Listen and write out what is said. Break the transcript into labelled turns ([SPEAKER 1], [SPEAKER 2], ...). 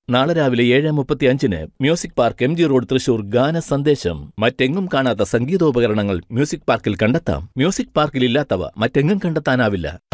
[SPEAKER 1] നാളെ രാവിലെ 7:35-ന് music park MG road Thrissur ഗാന സന്ദേശം. മറ്റെങ്ങും കാണാത്ത സംഗീതോപകരണങ്ങൾ മ്യൂസിക് പാർക്കിൽ കണ്ടെത്താം. മ്യൂസിക് പാർക്കിൽ ഇല്ലാത്തവ മറ്റെങ്ങും കണ്ടെത്താനാവില്ല.